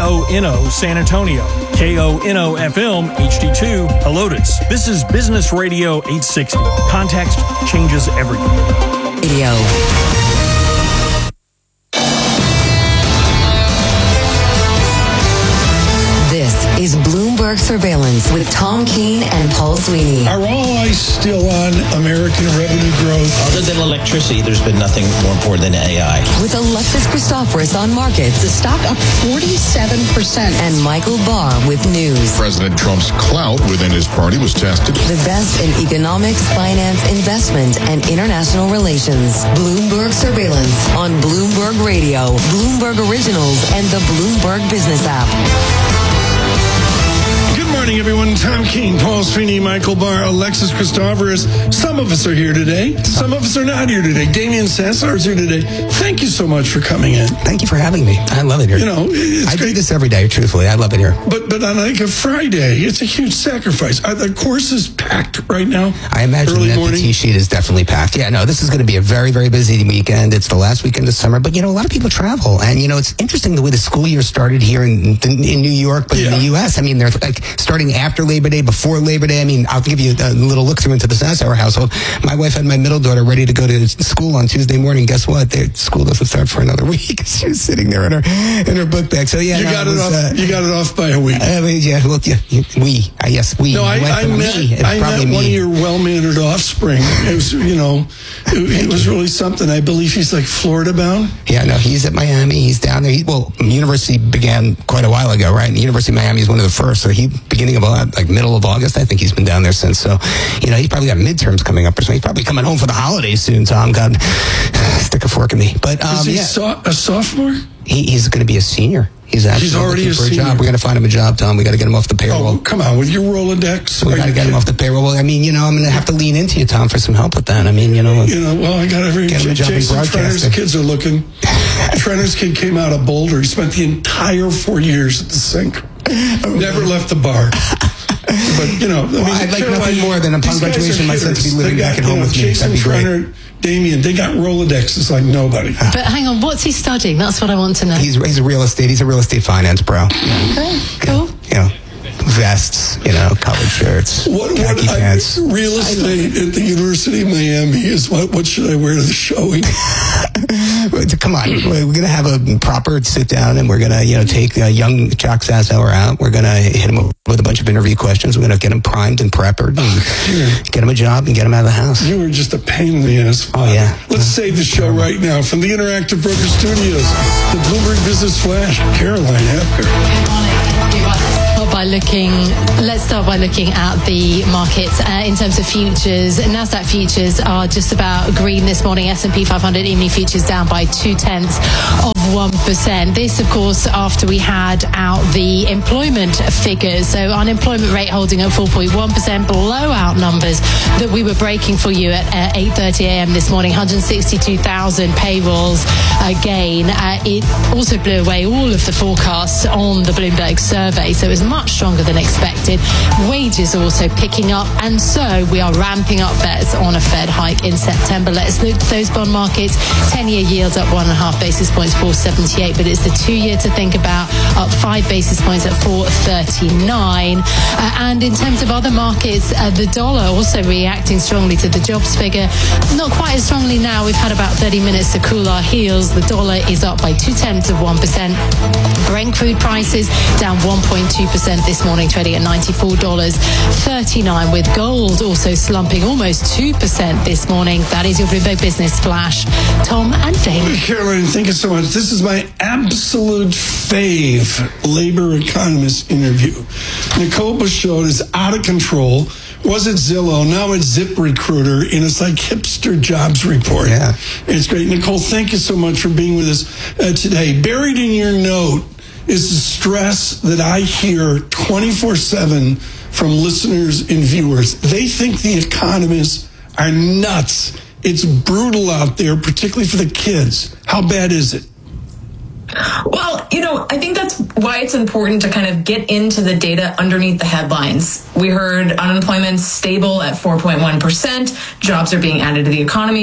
KONO San Antonio, KONO FM HD2 Helotes. This is Business Radio 860. Context changes everything. Radio. This is Bloomberg Surveillance with Tom Keene and Paul Sweeney. Are all eyes still on American revenue growth? Other than electricity, there's been nothing more important than AI. With Alexis Christoforous on markets, the stock up 47%. And Michael Barr with news. President Trump's clout within his party was tested. The best in economics, finance, investment, and international relations. Bloomberg Surveillance on Bloomberg Radio, Bloomberg Originals, and the Bloomberg Business app. Good morning, everyone. Tom Keene, Paul Sweeney, Michael Barr, Alexis Christoforous. Some of us are here today. Some of us are not here today. Damian Sassar is here today. Thank you so much for coming in. Thank you for having me. I love it here. You know, it's I great. do this every day, truthfully. I love it here. But on like a Friday, it's a huge sacrifice. Are the courses packed right now? I imagine early that morning? the T-sheet is definitely packed. Yeah, no, this is going to be a very, very busy weekend. It's the last weekend of summer. But, you know, a lot of people travel. And, you know, it's interesting the way the school year started here in New York, but in the U.S. I mean, they're like starting after Labor Day, before Labor Day. I mean, I'll give you a little look through into the Sassauer household. My wife had my middle daughter ready to go to school on Tuesday morning. Guess what? School doesn't start for another week. She was sitting there in her book bag. So yeah, you got it off by a week. I mean, yeah, well, yeah, yes, we. No, I met one of your well-mannered offspring. It was, you know, it was really something. I believe he's like Florida bound. Yeah, no, he's at Miami. He's down there. University began quite a while ago, right? And the University of Miami is one of the first. So beginning of like middle of August, I think he's been down there since. So, you know, he's probably got midterms coming up or something. He's probably coming home for the holidays soon, Tom. God, stick a fork in me. But is he a sophomore? He's going to be a senior. He's already looking a for senior. a job. We got to find him a job, Tom. We got to get him off the payroll. Oh, come on, with your Rolodex. We got to get him off the payroll. Well, I mean, you know, I'm going to have to lean into you, Tom, for some help with that. I mean, you know. Well, I got every. Get him a job in Jason Trenner's broadcasting. kids are looking. Trenner's kid came out of Boulder. He spent the entire 4 years at the sink. Never left the bar. But, you know, I mean, I'd like nothing more than upon these guys graduation are my son to be hitters. living They got, back at home with me. Jason That'd be great. Trenner, Damian, they got Rolodexes like nobody. But hang on, what's he studying? That's what I want to know. He's a real estate finance bro. Okay, cool. You know, vests, you know, collared shirts, khaki pants. Real estate at the University of Miami is what should I wear to the showing? Come on, we're going to have a proper sit down, and we're going to, you know, take young Chuck Sassauer out. We're going to hit him with a bunch of interview questions. We're going to get him primed and preppered, and get him a job and get him out of the house. You were just a pain in the ass. Oh yeah. Let's save the show right now from the Interactive Broker Studios, the Bloomberg Business Flash, Caroline Hapker. Let's start by looking at the markets in terms of futures. Nasdaq futures are just about green this morning. S&P 500 evening futures down by 0.2%. This, of course, after we had out the employment figures. So unemployment rate holding at 4.1%, below out numbers that we were breaking for you at 8:30 a.m. this morning. 162,000 payrolls gain. It also blew away all of the forecasts on the Bloomberg survey. So it was much stronger than expected. Wages also picking up, and so we are ramping up bets on a Fed hike in September. Let's look at those bond markets. 10-year yields up 1.5 basis points, 4.78, but it's the 2-year to think about, up 5 basis points at 4.39. And in terms of other markets, the dollar also reacting strongly to the jobs figure. Not quite as strongly now. We've had about 30 minutes to cool our heels. The dollar is up by 0.2%. Brent crude prices down 1.2% this morning, trading at $94.39, with gold also slumping almost 2% this morning. That is your Bloomberg Business Flash. Tom and Damon. Caroline, thank you so much. This is my absolute fave labor economist interview. Nicole Bouchot is out of control. Was it Zillow? Now it's ZipRecruiter, and it's like hipster jobs report. Yeah. It's great. Nicole, thank you so much for being with us today. Buried in your note is the stress that I hear 24/7 from listeners and viewers. They think the economists are nuts. It's brutal out there, particularly for the kids. How bad is it? Well, you know, I think that's why it's important to kind of get into the data underneath the headlines. We heard unemployment stable at 4.1%. Jobs are being added to the economy.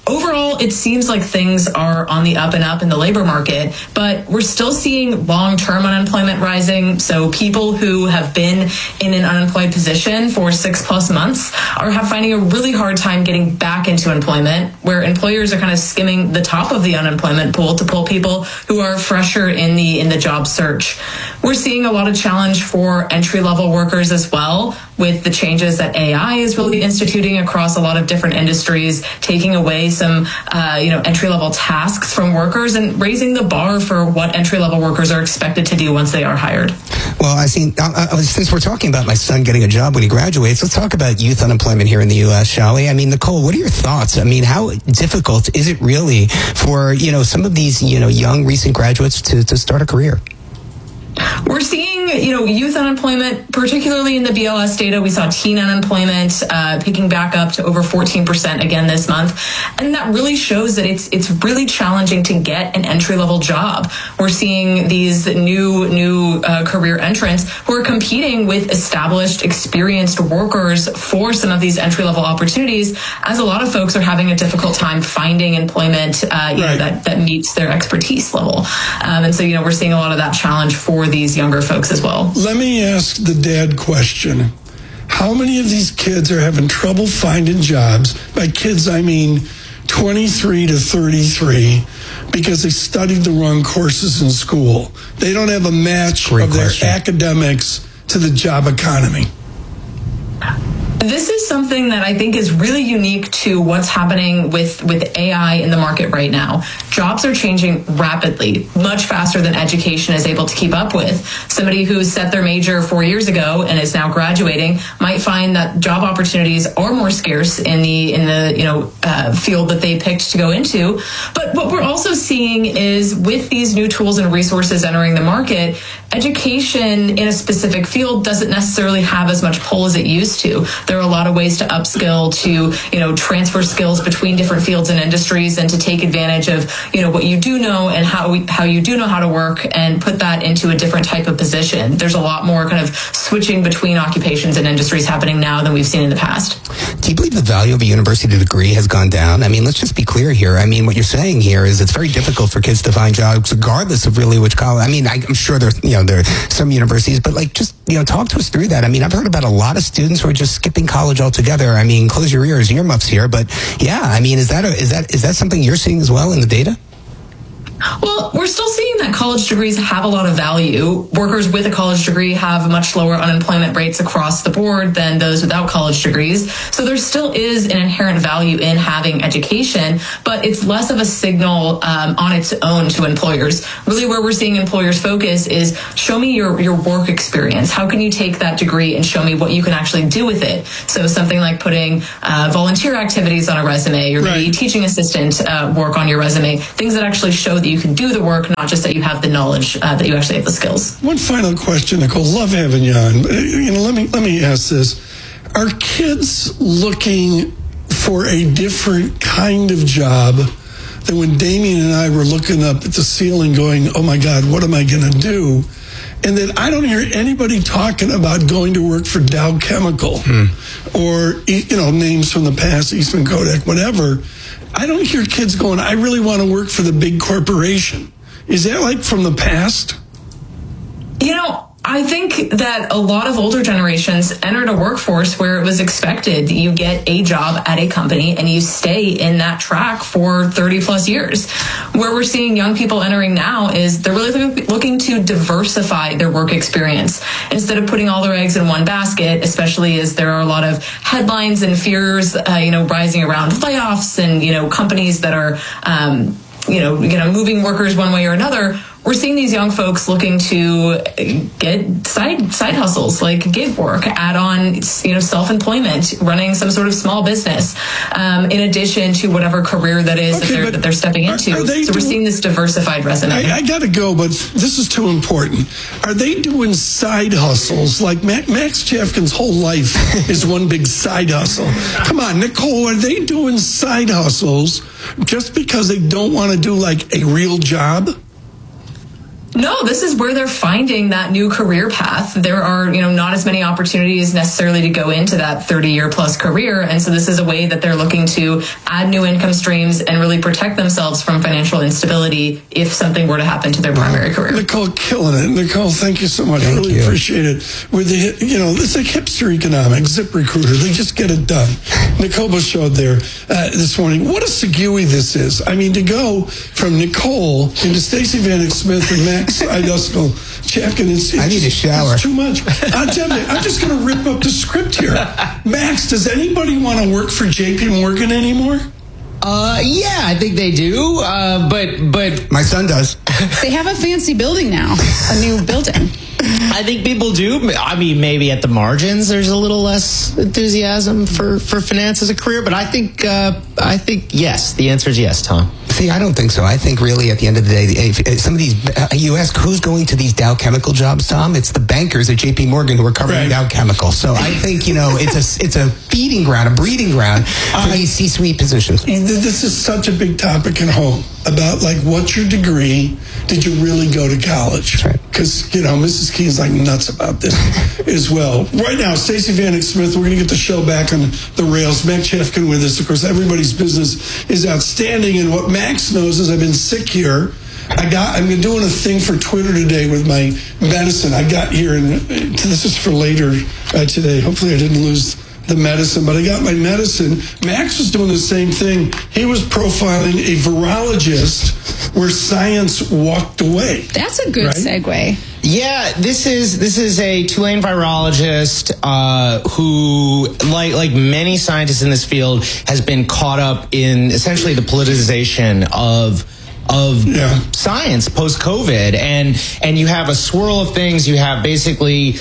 overall, it seems like things are on the up and up in the labor market, but we're still seeing long-term unemployment rising. So people who have been in an unemployed position for 6+ months are finding a really hard time getting back into employment, where employers are kind of skimming the top of the unemployment pool to pull people who are fresher in the job search. We're seeing a lot of challenge for entry-level workers as well, with the changes that AI is really instituting across a lot of different industries, taking away some entry-level tasks from workers and raising the bar for what entry-level workers are expected to do once they are hired. Well, I think since we're talking about my son getting a job when he graduates, let's talk about youth unemployment here in the U.S., shall we? I mean, Nicole, what are your thoughts? I mean, how difficult is it really for, some of these, young recent graduates to start a career? We're seeing, youth unemployment, particularly in the BLS data. We saw teen unemployment picking back up to over 14% again this month. And that really shows that it's really challenging to get an entry-level job. We're seeing these new career entrants who are competing with established, experienced workers for some of these entry-level opportunities, as a lot of folks are having a difficult time finding employment that meets their expertise level. And so, we're seeing a lot of that challenge for these younger folks as well. Let me ask the dad question. How many of these kids are having trouble finding jobs? By kids, I mean 23 to 33, because they studied the wrong courses in school. They don't have a match of their academics to the job economy. This is something that I think is really unique to what's happening with AI in the market right now. Jobs are changing rapidly, much faster than education is able to keep up with. Somebody who set their major 4 years ago and is now graduating might find that job opportunities are more scarce in the field that they picked to go into. But what we're also seeing is, with these new tools and resources entering the market, education in a specific field doesn't necessarily have as much pull as it used to. There are a lot of ways to upskill, to, transfer skills between different fields and industries, and to take advantage of, what you do know and how you do know how to work, and put that into a different type of position. There's a lot more kind of switching between occupations and industries happening now than we've seen in the past. Do you believe the value of a university degree has gone down? I mean, let's just be clear here. I mean, what you're saying here is it's very difficult for kids to find jobs, regardless of really which college. I mean, I'm sure there are some universities, but talk to us through that. I mean, I've heard about a lot of students who are just skipping college altogether. I mean, close your earmuffs here, but yeah, I mean, is that something you're seeing as well in the data? Well, we're still seeing that college degrees have a lot of value. Workers with a college degree have much lower unemployment rates across the board than those without college degrees. So there still is an inherent value in having education, but it's less of a signal on its own to employers. Really, where we're seeing employers focus is, show me your work experience. How can you take that degree and show me what you can actually do with it? So something like putting volunteer activities on a resume, or maybe teaching assistant work on your resume, things that actually show that you can do the work, not just that you have the knowledge, that you actually have the skills. One final question, Nicole. Love having you on. Let me ask this: are kids looking for a different kind of job than when Damien and I were looking up at the ceiling, going, "Oh my God, what am I going to do?" And then I don't hear anybody talking about going to work for Dow Chemical or names from the past, Eastman Kodak, whatever. I don't hear kids going, I really want to work for the big corporation. Is that from the past? I think that a lot of older generations entered a workforce where it was expected that you get a job at a company and you stay in that track for 30 plus years. Where we're seeing young people entering now is they're really looking to diversify their work experience instead of putting all their eggs in one basket, especially as there are a lot of headlines and fears, rising around layoffs and, companies that are, moving workers one way or another. We're seeing these young folks looking to get side hustles like gig work, add on, self-employment, running some sort of small business, in addition to whatever career that is that they're stepping into. So we're seeing this diversified resume. I got to go, but this is too important. Are they doing side hustles? Like Max Chafkin's whole life is one big side hustle. Come on, Nicole, are they doing side hustles just because they don't want to do a real job? No, this is where they're finding that new career path. There are, not as many opportunities necessarily to go into that 30-year plus career. And so this is a way that they're looking to add new income streams and really protect themselves from financial instability if something were to happen to their primary career. Nicole, killing it. Nicole, thank you so much. I really appreciate it. With the, it's like hipster economics, ZipRecruiter. They just get it done. Nicole showed there this morning. What a segue this is. I mean, to go from Nicole into Stacey Vanek Smith and Max Chafkin, I need a shower. It's too much. I'm just going to rip up the script here. Max, does anybody want to work for JP Morgan anymore? Yeah, I think they do. But my son does. They have a fancy building now, a new building. I think people do. I mean, maybe at the margins, there's a little less enthusiasm for finance as a career. But I think yes. The answer is yes, Tom. See, I don't think so. I think really at the end of the day, if some of these, you ask who's going to these Dow Chemical jobs, Tom? It's the bankers at JP Morgan who are covering Dow Chemical. So I think, it's a feeding ground, a breeding ground for these C-suite positions. This is such a big topic at home about what's your degree? Did you really go to college? Because, Mrs. Keen's nuts about this as well. Right now, Stacey Vanek Smith, we're going to get the show back on the rails. Max Chafkin with us. Of course, everybody's business is outstanding. And what Max knows is I've been sick here. I'm doing a thing for Twitter today with my medicine. I got here, and this is for later today. Hopefully I didn't lose the medicine, but I got my medicine. Max was doing the same thing. He was profiling a virologist where science walked away. That's a good segue. Yeah, this is a Tulane virologist who, like many scientists in this field, has been caught up in essentially the politicization of science post-COVID, and you have a swirl of things. You have basically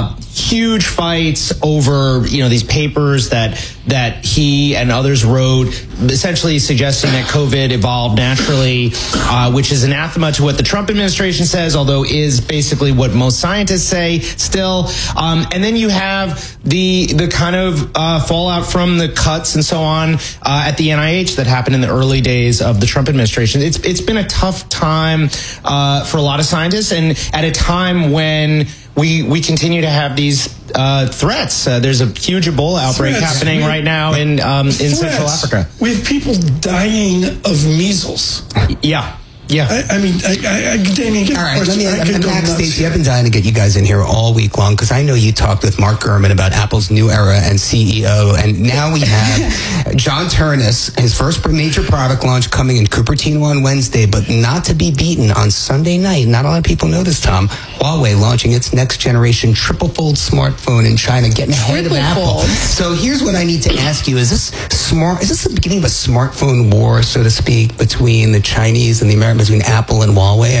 huge fights over these papers that he and others wrote, essentially suggesting that COVID evolved naturally, which is anathema to what the Trump administration says, although is basically what most scientists say still. And then you have the kind of fallout from the cuts and so on at the NIH that happened in the early days of the Trump administration. It's been a tough time for a lot of scientists, and at a time when we continue to have these threats. There's a huge Ebola outbreak happening right now in Central Africa. We have people dying of measles. Yeah. I mean, Damien, all right, Max, Stacey, I've been dying to get you guys in here all week long because I know you talked with Mark Gurman about Apple's new era and CEO, and now we have John Ternus, his first major product launch coming in Cupertino on Wednesday, but not to be beaten on Sunday night. Not a lot of people know this, Tom. Huawei launching its next generation triple fold smartphone in China, getting ahead of Apple. So here's what I need to ask you: Is this the beginning of a smartphone war, so to speak, between the Chinese and the Americans? Between Apple and Huawei?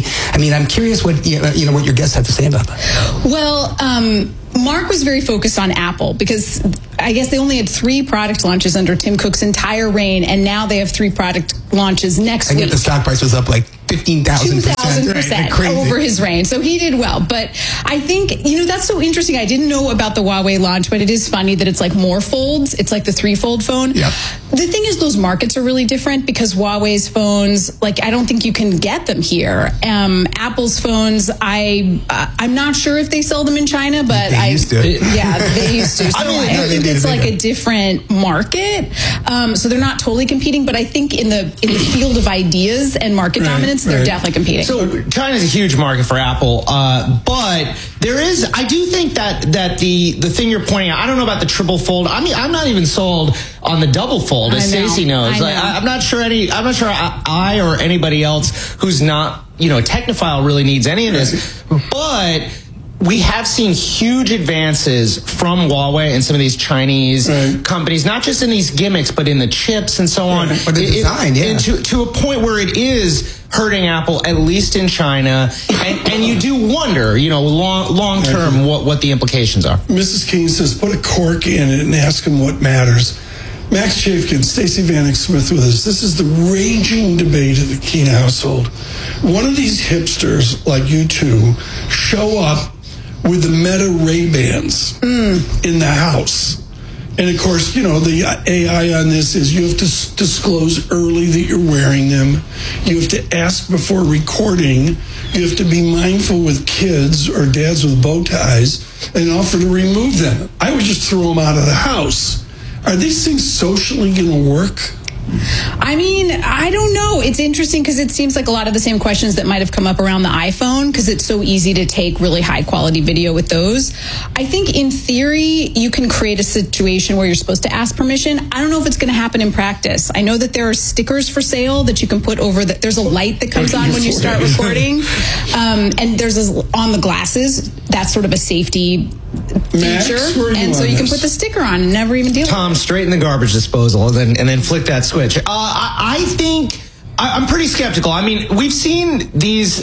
I'm curious what what your guests have to say about that. Well, Mark was very focused on Apple because I guess they only had 3 product launches under Tim Cook's entire reign, and now they have 3 product launches next week. And yet the stock price was up 15,000% 2,000% over his reign. So he did well. But I think, that's so interesting. I didn't know about the Huawei launch, but it is funny that it's more folds. It's like the 3-fold phone. Yep. The thing is, those markets are really different because Huawei's phones, I don't think you can get them here. Apple's phones, I'm not sure if they sell them in China, but they used to. Yeah, they used to. So I think it's a different market. So they're not totally competing, but I think in the field of ideas and market dominance, they're definitely competing. So China's a huge market for Apple, but I do think that the thing you're pointing out, I don't know about the triple fold. I mean, I'm not even sold on the double fold, as Stacey knows. I'm not sure I or anybody else who's not a technophile really needs any of this, but we have seen huge advances from Huawei and some of these Chinese companies, not just in these gimmicks, but in the chips and so on. But the design, and to a point where it is hurting Apple, at least in China. And you do wonder, long term, what the implications are. Mrs. Keen says, put a cork in it and ask him what matters. Max Chafkin, Stacey Vanek Smith with us. This is the raging debate of the Keen household. One of these hipsters, like you two, show up with the Meta Ray-Bans in the house. And of course, you know, the AI on this is you have to disclose early that you're wearing them. You have to ask before recording. You have to be mindful with kids or dads with bow ties and offer to remove them. I would just throw them out of the house. Are these things socially going to work? I mean, I don't know. It's interesting because it seems like a lot of the same questions that might have come up around the iPhone, because it's so easy to take really high quality video with those. I think in theory, you can create a situation where you're supposed to ask permission. I don't know if it's going to happen in practice. I know that there are stickers for sale that you can put over that. There's a light that comes on when you start recording. And there's on the glasses. That's sort of a safety feature. And so you can put the sticker on and never even deal with it. Tom, straight in the garbage disposal and then flick that switch. I think I'm pretty skeptical. I mean, we've seen these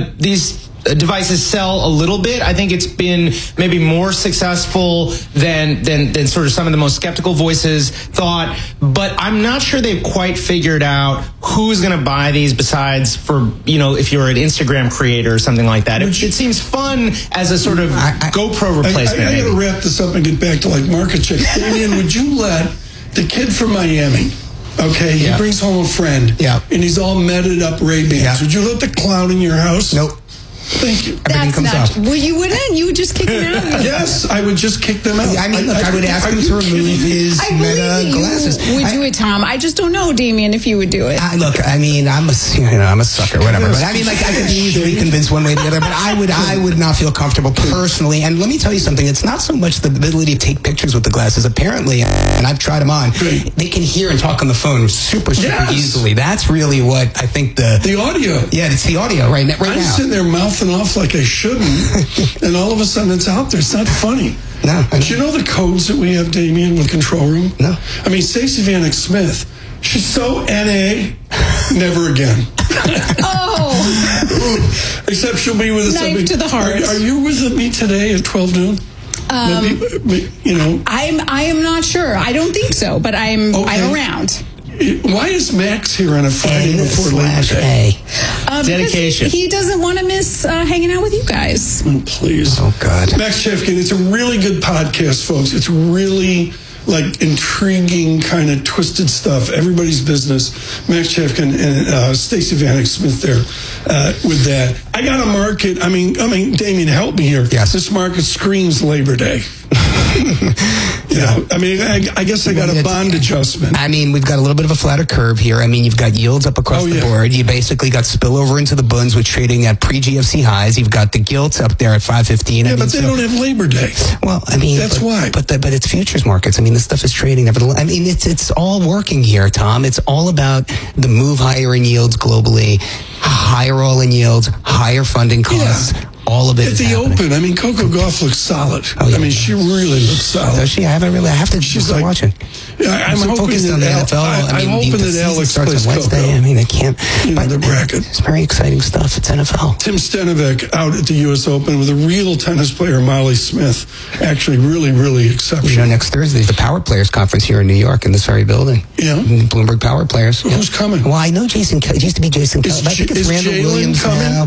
devices sell a little bit. I think it's been maybe more successful than sort of some of the most skeptical voices thought. But I'm not sure they've quite figured out who's going to buy these besides for, you know, if you're an Instagram creator or something like that. It seems fun as a sort of GoPro replacement. I got to wrap this up and get back to like market check. Damien, would you let the kid from Miami, okay, he brings home a friend, and he's all meted up Ray-Bans. Would you let the clown in your house? Nope. Thank you. That's not. Well, you wouldn't. You would just kick him out. Yes, I would just kick them out. I mean, look, I would ask him to remove his Meta glasses. Would do it, Tom? I just don't know, Damien, if you would do it. Look, I mean, I'm a sucker, whatever. But I mean, like, I could be easily convinced one way or the other. But I would not feel comfortable personally. And let me tell you something. It's not so much the ability to take pictures with the glasses. Apparently, and I've tried them on, they can hear and talk on the phone super easily. That's really what I think the audio. Yeah, it's the audio right now. I'm sitting there mouthing off like I shouldn't, and all of a sudden it's out there. It's not funny. No. Do you know the codes that we have, Damien, with Control Room? No. I mean, Stacey Vanek Smith, she's so NA, never again. Oh. Except she'll be with us. Knife to the heart. Are you with me today at 12 noon? Maybe, you know. I am not sure. I don't think so, but I'm around. Why is Max here on a Friday before Labor Day? Dedication. He doesn't want to miss hanging out with you guys. Oh, please. Oh, God. Max Chefkin, it's a really good podcast, folks. It's really like intriguing, kind of twisted stuff. Everybody's business. Max Chefkin and Stacey Vanek Smith there with that. I got a market. I mean, Damien, help me here. Yes. This market screams Labor Day. I mean, I guess I got a bond adjustment. I mean, we've got a little bit of a flatter curve here. I mean, you've got yields up across the board. You basically got spillover into the bunds with trading at pre-GFC highs. You've got the gilts up there at 515. Yeah, but they don't have Labor Day. Well, I mean, that's why. But it's futures markets. I mean, this stuff is trading. Nevertheless, I mean, it's all working here, Tom. It's all about the move higher in yields globally, higher all-in yields, higher funding costs. Yeah. All of it at the open. I mean, Coco Gauff looks solid. Oh, yeah. I mean, she really looks solid. Does she? I have to. She's like watching. Yeah, I'm hoping that the NFL. I'm hoping that Alex starts on Wednesday. Coco. I mean, they can't. The bracket. It's very exciting stuff. It's NFL. Tim Stenavec out at the U.S. Open with a real tennis player, Molly Smith. Actually, really exceptional. You know, next Thursday is the Power Players Conference here in New York in this very building. Yeah. Bloomberg Power Players. Who's coming? Well, I know Jason. It used to be Jason. Is I think it's Randall Jalen Williams coming? now.